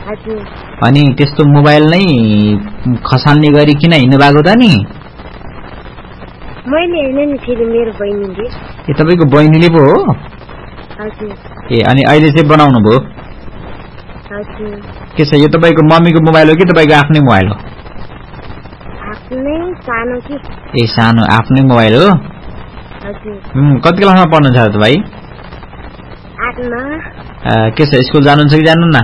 हजुर अनि त्यस्तो मोबाइल नै खसाल्ने गरी किन हिँड्नु भएको त नि मैले हैन नि फेरि मेरो बहिनीले ए तपाईको बहिनीले पो हो हजुर ए अनि अहिले चाहिँ बनाउनु भयो हजुर के छ यो तपाईको मम्मीको मोबाइल हो कि तपाईको आफ्नै मोबाइल हो आफ्नै सानो कि ए सानो आफ्नै मोबाइल हो हजुर कति क्लासमा पढ्नुहुन्छ त भाइ 8 मा के छ स्कुल जानुहुन्छ कि जानुहुन्न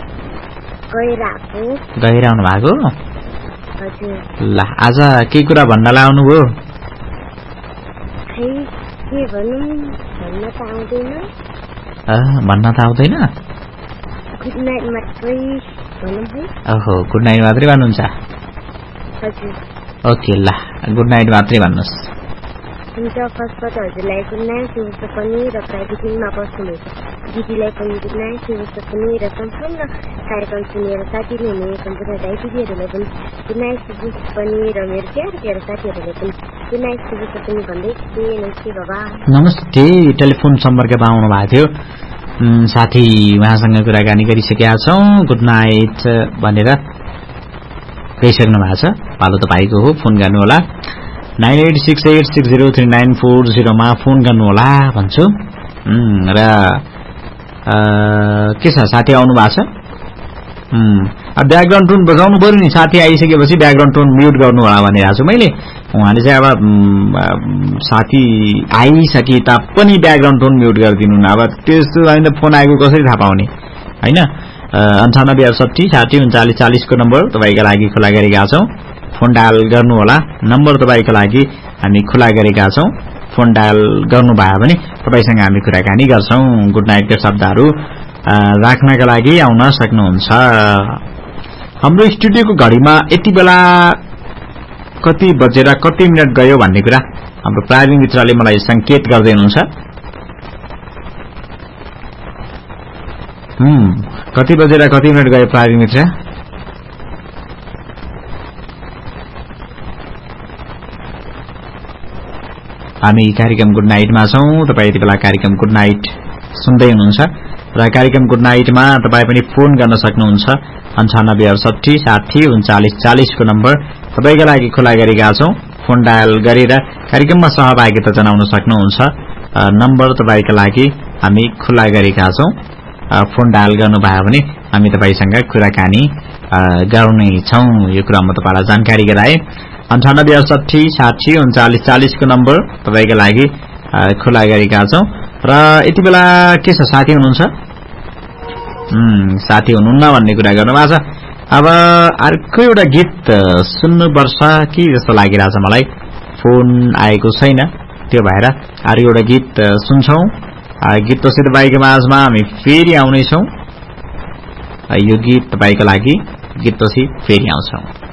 गइरहनु भएको हजुर ल आज के कुरा भन्न लाउनु भयो खै के भनौं भन्न त आउँदैन भन्न त आउँदैन गुड नाइट मात्रै भनौं है ओहो गुड नाइट मात्रै भन्नुहुन्छ हजुर ओके ल गुड नाइट मात्रै भन्नुस् हुन्छ फर्स्टबाट हजुरलाई गुड नाइट शिवस्त पनि र प्राइभेटिङमा बस्नुहुन्छ दिदीलाई पनि गुड नाइट शिवस्त पनि र सम्पूर्ण कार्यक्रम सुनेर साथीले हुने सम्पूर्ण दाइ दिदीहरूलाई पनि गुड नाइट शिवस्त पनि र मेरो प्यारो साथीहरूलाई पनि गुड नाइट शिवस्त पनि भन्दै नमस्ते बाबा नमस्ते टेलिफोन सम्पर्कमा आउनु भएको थियो साथी उहाँसँग कुराकानी गरिसकेका छौं गुड नाइट भनेर गइसक्नु भएको छ पालो तपाईको हो फोन गर्नु होला 9868603940 मा फोन गर्नु होला भन्छु र के छ साथी आउनु भएको छ ब्याकग्राउन्ड टोन बजाउनु पर्यो नि साथी आइसकेपछि ब्याकग्राउन्ड टोन म्युट गर्नु होला भनिरहेको छु मैले उहाँले चाहिँ अब साथी आइसके तापनि ब्याकग्राउन्ड टोन म्युट गरिदिनु न अब त्यस्तो होइन फोन आएको कसरी थाहा पाउने हैन 9868603940 को नम्बर तपाईको लागि खुला गरेका छौं फोन डायल गर्नु होला नम्बर तपाईको लागि हामी खुला गरेका छौं फोन डायल गर्नु भयो भने तपाईसँग हामी कुराकानी गर्छौं गुड नाइट का शब्दहरु राख्नका लागि आउन सक्नुहुन्छ हाम्रो स्टुडियोको घडीमा यति बेला कति बजेर कति मिनेट गयो भन्ने कुरा हाम्रो प्राविधिक मित्रले मलाई संकेत गर्दै हुनुहुन्छ कति बजेर कति मिनेट गयो प्राविधिक मित्र हामी कार्यक्रम गुड नाइटमा छौं तपाई यति बेला कार्यक्रम गुड नाइट सुन्दै हुनुहुन्छ र कार्यक्रम गुड नाइटमा तपाई पनि फोन गर्न सक्नुहुन्छ 9868603940 को नम्बर तपाईका लागि खुला गरेका छौं फोन डायल गरेर कार्यक्रममा सहभागिता जनाउन सक्नुहुन्छ नम्बर तपाईका लागि हामी खुला गरेका छौं फोन डायल गर्नु भयो भने हामी तपाईसँग कुराकानी गर्ने छौं यो कुरामा तपाईलाई जानकारी गराए 9868603940 को नम्बर तपाईका लागि खुला गरेका छौं र यति बेला के छ साथी हुनुहुन्छ साथी हुनुहुन्न भन्ने कुरा गर्नुभएको छ अब अर्को एउटा गीत सुन्नु पर्छ कि जस्तो लागिरहेछ मलाई फोन आएको छैन त्यो भएर अरु एउटा गीत सुन्छौं गीत पछि तपाईको माझमा हामी फेरि आउने छौं यो गीत तपाईको लागि गीत पछि फेरि आउँछौं